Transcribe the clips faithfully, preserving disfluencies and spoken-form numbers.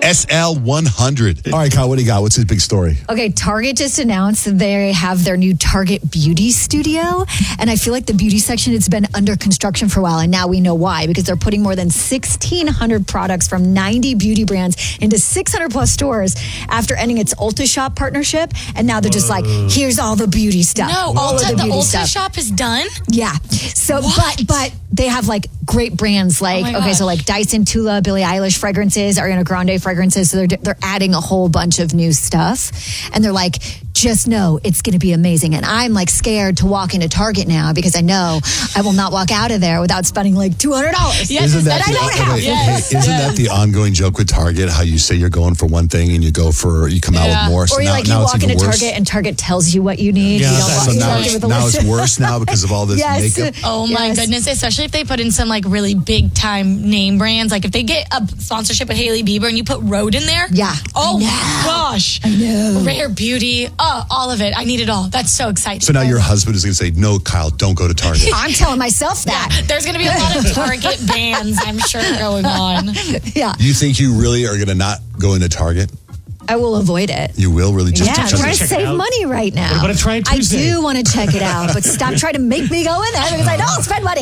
S L one hundred. All right, Kyle, what do you got? What's his big story? Okay, Target just announced that they have their new Target Beauty Studio. And I feel like the beauty section, it's been under construction for a while. And now we know why, because they're putting more than sixteen hundred products from ninety beauty brands into six hundred plus stores after ending its Ulta Shop partnership. And now they're just like, here's all the beauty stuff. No, all Ulta, of the the beauty Ulta stuff. Shop is done? Yeah. So, What? but, but they have like great brands like, Oh my okay, so gosh. like Dyson, Tula, Billie Eilish fragrances, Ariana Grande fragrances. So they're, they're adding a whole bunch of new stuff. And they're like, just know it's going to be amazing. And I'm like scared to walk into Target now because I know I will not walk out of there without spending like two hundred dollars. Yes, Isn't that that I the, don't okay, have. wait, Yes, Isn't yes. that the ongoing joke with Target? How you say you're going for one thing and you go for you come out Yeah. with more. So Or you now, like now you it's walk even into worse. Target and Target tells you what you need. Yeah, you don't that's- walk, So you now, don't it's, give it the now list. it's worse now because of all this Yes. makeup. Oh my Yes. goodness, especially if they put in some like really big time name brands. Like if they get a sponsorship with Hailey Bieber and you put Rhode in there. Yeah. Oh I know. my gosh. I know. Rare Beauty. Oh, all of it. I need it all. That's so exciting. So now your husband is going to say, no, Kyle, don't go to Target. I'm telling myself that. There's going to be a lot of Target bans, I'm sure, going on. Yeah. You think you really are going to not go into Target? I will avoid it. You will really just Yeah, I'm because trying to of- check it save out. money right now. What about a try it I Tuesday? do want to check it out, but stop trying to make me go in there because I don't spend money.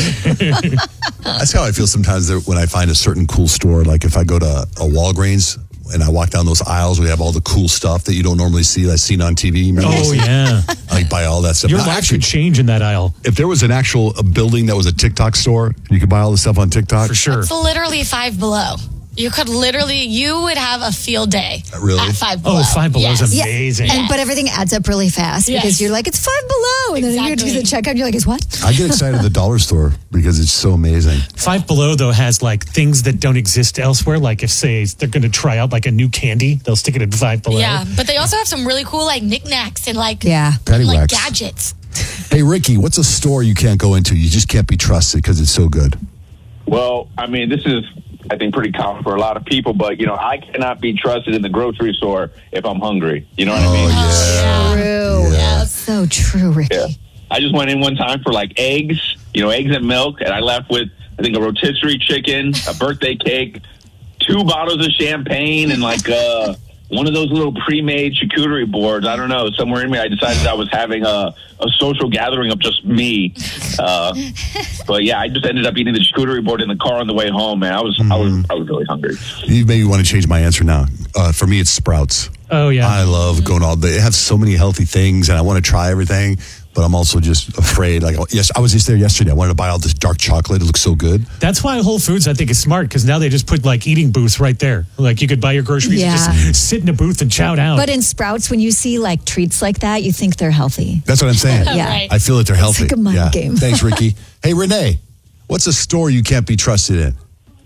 That's how I feel sometimes there- when I find a certain cool store. Like if I go to a Walgreens and I walk down those aisles, we have all the cool stuff that you don't normally see that's seen on T V. Remember Oh, those? yeah. I like buy all that stuff. Your Now, life actually, could change in that aisle, if there was an actual a building that was a TikTok store, you could buy all the stuff on TikTok. for sure. It's literally Five Below. You could literally, you would have a field day Really? at Five Below. Oh, Five Below is Yes. Yeah. amazing. And, but everything adds up really fast Yes. because you're like, it's five below. And then you do the checkout and you're like, it's what? I get excited at the dollar store because it's so amazing. Five Below, though, has like things that don't exist elsewhere. Like if, say, they're going to try out like a new candy, they'll stick it in Five Below. Yeah, but they also have some really cool like knickknacks and like, Yeah. and, like Paddywhacks. gadgets. Hey, Ricky, what's a store you can't go into? You just can't be trusted because it's so good. Well, I mean, this is, I think, pretty common for a lot of people, but, you know, I cannot be trusted in the grocery store if I'm hungry. You know what I mean? Oh, Yeah. True. Yeah. So true, Ricky. Yeah. I just went in one time for, like, eggs, you know, eggs and milk, and I left with, I think, a rotisserie chicken, a birthday cake, two bottles of champagne, and, like, uh, one of those little pre-made charcuterie boards. I don't know. Somewhere in me, I decided I was having a, a social gathering of just me. Uh, but yeah, I just ended up eating the charcuterie board in the car on the way home. Man, I was, I was, I was really hungry. You maybe want to change my answer now. Uh, for me, it's Sprouts. Oh, yeah. I love going all. They have so many healthy things, and I want to try everything. But I'm also just afraid. Like, yes, I was just there yesterday. I wanted to buy all this dark chocolate. It looks so good. That's why Whole Foods, I think, is smart because now they just put like eating booths right there. Like you could buy your groceries Yeah. and just sit in a booth and chow down. But in Sprouts, when you see like treats like that, you think they're healthy. That's what I'm saying. Yeah. Right. I feel that they're healthy. like a mind yeah. game. Thanks, Ricky. Hey, Renee, what's a store you can't be trusted in?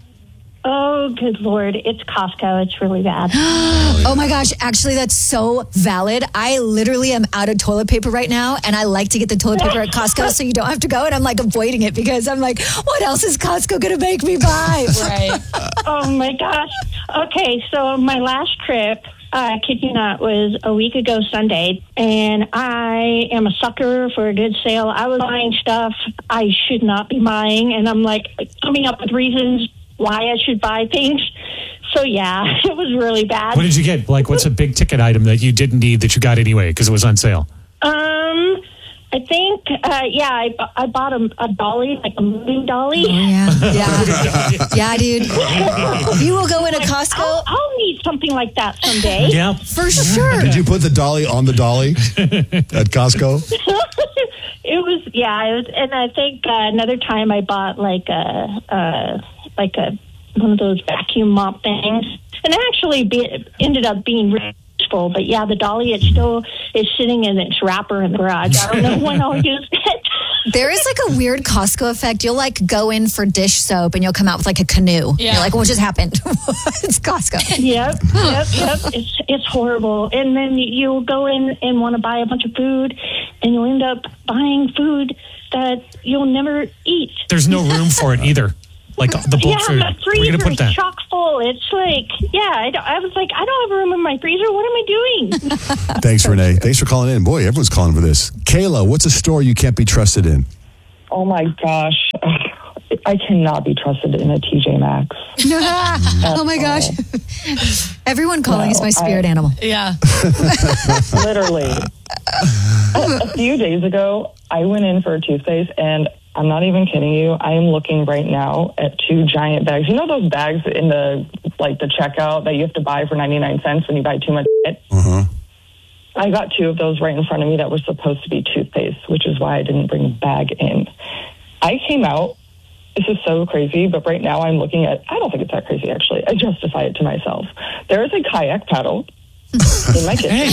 Oh, good Lord. It's Costco. It's really bad. Oh my gosh, actually, that's so valid. I literally am out of toilet paper right now, and I like to get the toilet paper at Costco so you don't have to go. And I'm like avoiding it because I'm like, what else is Costco going to make me buy? Right. Oh, my gosh. Okay, so my last trip, uh, kid you not, was a week ago Sunday, and I am a sucker for a good sale. I was buying stuff I should not be buying, and I'm like coming up with reasons why I should buy things. So, yeah, it was really bad. what did you get? Like, what's a big ticket item that you didn't need that you got anyway because it was on sale? Um, I think, uh, yeah, I, bu- I bought a, a dolly, like a moving dolly. Oh, yeah, yeah, yeah, dude. You will go into Costco I'll, I'll need something like that someday. Yeah. for sure. Did you put the dolly on the dolly at Costco? It was, yeah, it was, and I think uh, another time I bought like a, uh, like a one of those vacuum mop things, and it actually be, ended up being really useful. But yeah, the dolly, it still is sitting in its wrapper in the garage. I don't know when I'll use it. There is like a weird Costco effect. You'll like go in for dish soap and you'll come out with like a canoe. Yeah. You're like, what just happened? It's Costco. Yep, yep, yep. It's it's horrible. And then you go in and want to buy a bunch of food, and you'll end up buying food that you'll never eat. There's no room for it either. Like the bulk Yeah, food. the Where are you freezer going to put is that? chock full. It's like, yeah, I, don't- I was like, I don't have room in my freezer. What am I doing? Thanks, Renee. Thanks for calling in. Boy, everyone's calling for this. Kayla, what's a store you can't be trusted in? Oh my gosh. I cannot be trusted in a T J Maxx. Oh my gosh. Everyone calling No, is my spirit I- animal. Yeah. Literally. a, a few days ago, I went in for a toothpaste, and I'm not even kidding you. I am looking right now at two giant bags. You know those bags in the like the checkout that you have to buy for ninety-nine cents when you buy too much shit? Uh-huh. I got two of those right in front of me that were supposed to be toothpaste, which is why I didn't bring a bag in. I came out. This is so crazy, but right now I'm looking at, I don't think it's that crazy, actually. I justify it to myself. There is a kayak paddle in my kitchen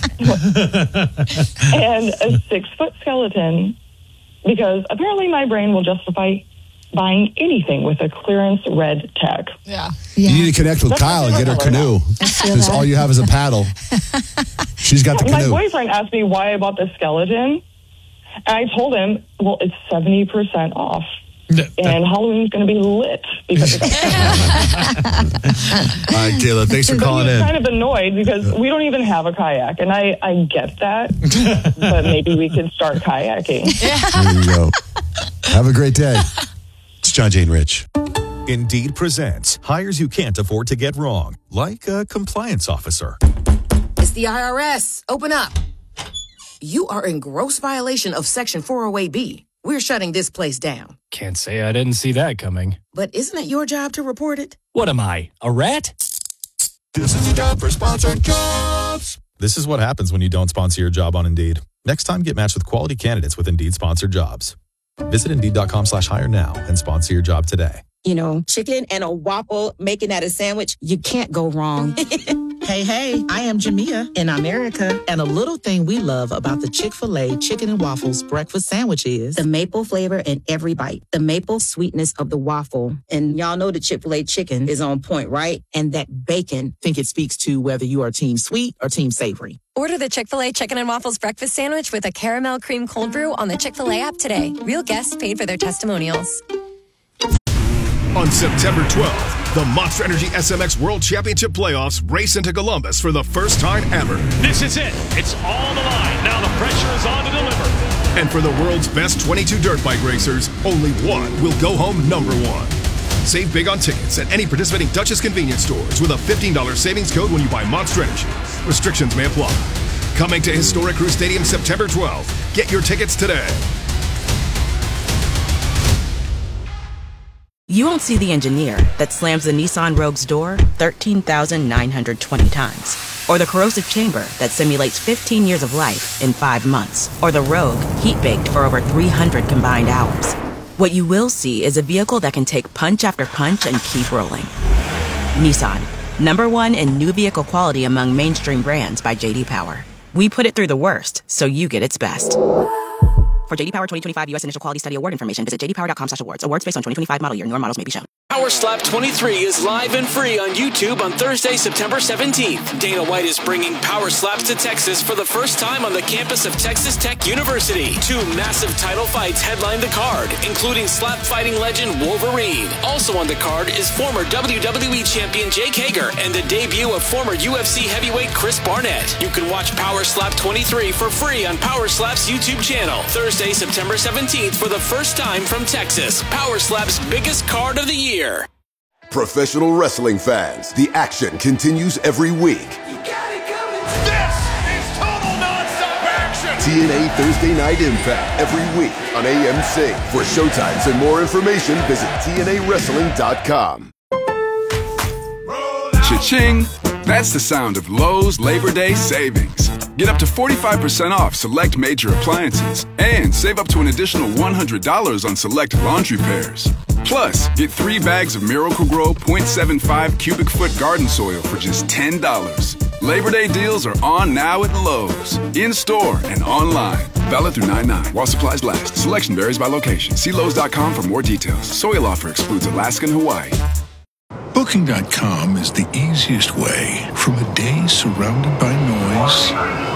and a six-foot skeleton, because apparently my brain will justify buying anything with a clearance red tag. Yeah. Yeah. You need to connect with That's Kyle and my get her favorite color canoe. Because all you have is a paddle. She's got the My canoe. boyfriend asked me why I bought the skeleton, and I told him, well, it's seventy percent off. No, And Halloween's going to be lit because of that. All right, Kayla, thanks for So calling he was in. kind of annoyed because we don't even have a kayak, and I, I get that, but maybe we could start kayaking. There you go. Have a great day. It's John Jane Rich. Indeed presents hires you can't afford to get wrong, like a compliance officer. It's the I R S. Open up. You are in gross violation of Section four oh eight B. We're shutting this place down. Can't say I didn't see that coming. But isn't it your job to report it? What am I, a rat? This is a job for sponsored jobs. This is what happens when you don't sponsor your job on Indeed. Next time, get matched with quality candidates with Indeed sponsored jobs. Visit Indeed.com slash hire now and sponsor your job today. You know, chicken and a waffle, making that a sandwich, you can't go wrong. Hey, hey, I am Jamia in America. And a little thing we love about the Chick-fil-A Chicken and Waffles breakfast sandwich is the maple flavor in every bite, the maple sweetness of the waffle. And y'all know the Chick-fil-A chicken is on point, right? And that bacon. I think it speaks to whether you are team sweet or team savory. Order the Chick-fil-A Chicken and Waffles breakfast sandwich with a caramel cream cold brew on the Chick-fil-A app today. Real guests paid for their testimonials. On September twelfth, the Monster Energy S M X World Championship Playoffs race into Columbus for the first time ever. This is it. It's all on the line. Now the pressure is on to deliver. And for the world's best twenty-two dirt bike racers, only one will go home number one. Save big on tickets at any participating Duchess convenience stores with a fifteen dollars savings code when you buy Monster Energy. Restrictions may apply. Coming to Historic Crew Stadium September twelfth. Get your tickets today. You won't see the engineer that slams the Nissan Rogue's door thirteen thousand nine hundred twenty times. Or the corrosive chamber that simulates fifteen years of life in five months. Or the Rogue heat-baked for over three hundred combined hours. What you will see is a vehicle that can take punch after punch and keep rolling. Nissan, number one in new vehicle quality among mainstream brands by J D Power. We put it through the worst, so you get its best. For J D Power twenty twenty-five U S Initial Quality Study Award information, visit j d power dot com slash awards. Awards based on twenty twenty-five model year. Newer models may be shown. Power Slap twenty-three is live and free on YouTube on Thursday, September seventeenth. Dana White is bringing Power Slaps to Texas for the first time on the campus of Texas Tech University. Two massive title fights headline the card, including slap fighting legend Wolverine. Also on the card is former W W E champion Jake Hager and the debut of former U F C heavyweight Chris Barnett. You can watch Power Slap twenty-three for free on Power Slap's YouTube channel. Thursday, September seventeenth for the first time from Texas. Power Slap's biggest card of the year. Professional wrestling fans, the action continues every week. This is total nonstop action. T N A Thursday Night Impact every week on A M C. For showtimes and more information, visit T N A wrestling dot com. Cha-ching! That's the sound of Lowe's Labor Day savings. Get up to forty-five percent off select major appliances and save up to an additional one hundred dollars on select laundry pairs. Plus, get three bags of Miracle-Gro point seven five cubic foot garden soil for just ten dollars. Labor Day deals are on now at Lowe's, in-store and online. Valid through nine nine while supplies last. Selection varies by location. See Lowe's dot com for more details. Soil offer excludes Alaska and Hawaii. Booking dot com is the easiest way from a day surrounded by noise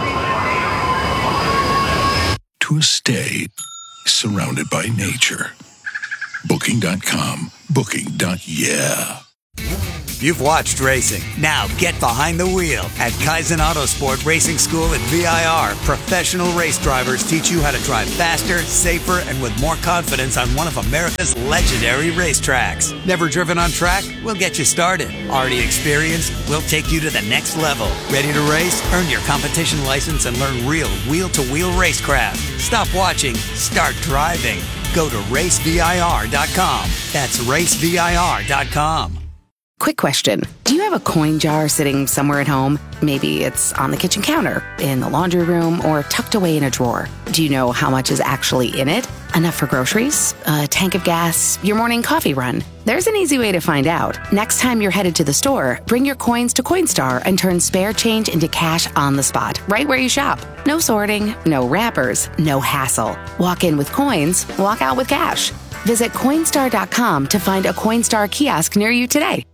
to a stay surrounded by nature. Booking dot com. Booking. Yeah. you've watched racing. Now get behind the wheel. At Kaizen Autosport Racing School at V I R, professional race drivers teach you how to drive faster, safer, and with more confidence on one of America's legendary racetracks. Never driven on track? We'll get you started. Already experienced? We'll take you to the next level. Ready to race? Earn your competition license and learn real wheel-to-wheel racecraft. Stop watching. Start driving. Go to race V I R dot com. That's race V I R dot com. Quick question. Do you have a coin jar sitting somewhere at home? Maybe it's on the kitchen counter, in the laundry room, or tucked away in a drawer. Do you know how much is actually in it? Enough for groceries? A tank of gas? Your morning coffee run? There's an easy way to find out. Next time you're headed to the store, bring your coins to Coinstar and turn spare change into cash on the spot, right where you shop. No sorting, no wrappers, no hassle. Walk in with coins, walk out with cash. Visit Coinstar dot com to find a Coinstar kiosk near you today.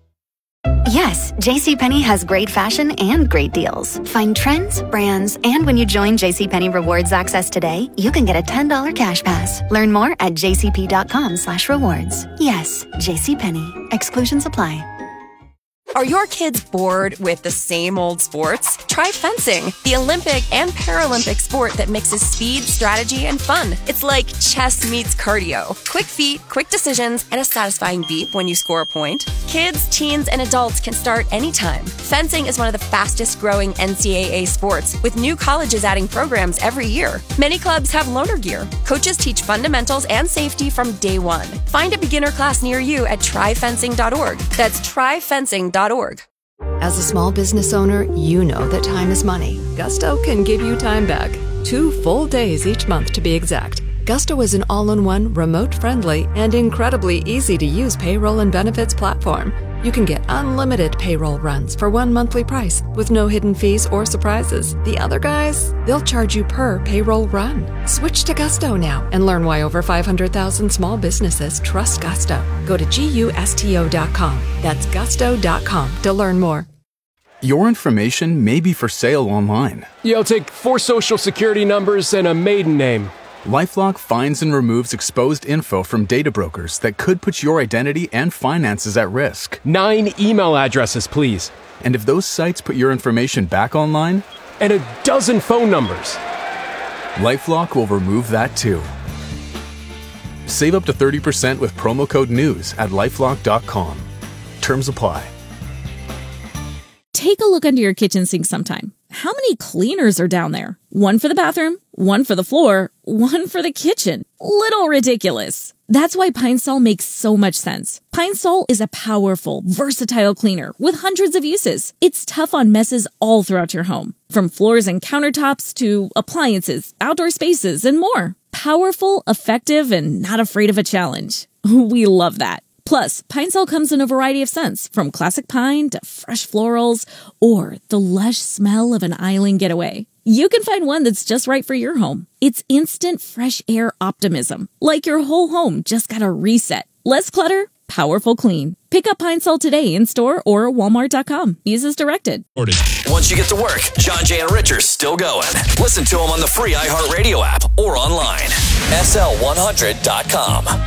Yes, JCPenney has great fashion and great deals. Find trends, brands, and when you join JCPenney Rewards Access today, you can get a ten dollars cash pass. Learn more at jcp.com slash rewards. Yes, JCPenney. Exclusions apply. Are your kids bored with the same old sports? Try fencing, the Olympic and Paralympic sport that mixes speed, strategy, and fun. It's like chess meets cardio. Quick feet, quick decisions, and a satisfying beep when you score a point. Kids, teens, and adults can start anytime. Fencing is one of the fastest growing N C double A sports, with new colleges adding programs every year. Many clubs have loaner gear. Coaches teach fundamentals and safety from day one. Find a beginner class near you at try fencing dot org. That's try fencing dot org. As a small business owner, you know that time is money. Gusto can give you time back. Two full days each month to be exact. Gusto is an all-in-one, remote-friendly, and incredibly easy-to-use payroll and benefits platform. You can get unlimited payroll runs for one monthly price with no hidden fees or surprises. The other guys, they'll charge you per payroll run. Switch to Gusto now and learn why over five hundred thousand small businesses trust Gusto. Go to gusto dot com. That's gusto dot com to learn more. Your information may be for sale online. Yeah, I'll take four social security numbers and a maiden name. LifeLock finds and removes exposed info from data brokers that could put your identity and finances at risk. Nine email addresses, please. And if those sites put your information back online? And a dozen phone numbers. LifeLock will remove that too. Save up to thirty percent with promo code NEWS at lifelock dot com. Terms apply. Take a look under your kitchen sink sometime. How many cleaners are down there? One for the bathroom, one for the floor, one for the kitchen. Little ridiculous. That's why Pine Sol makes so much sense. Pine Sol is a powerful, versatile cleaner with hundreds of uses. It's tough on messes all throughout your home, from floors and countertops to appliances, outdoor spaces, and more. Powerful, effective, and not afraid of a challenge. We love that. Plus, Pine Sol comes in a variety of scents, from classic pine to fresh florals, or the lush smell of an island getaway. You can find one that's just right for your home. It's instant fresh air optimism, like your whole home just got a reset. Less clutter, powerful clean. Pick up Pine Sol today in store or walmart dot com. Use as directed. Once you get to work, John, Jay, and Rich are still going. Listen to them on the free iHeartRadio app or online. S L one hundred dot com.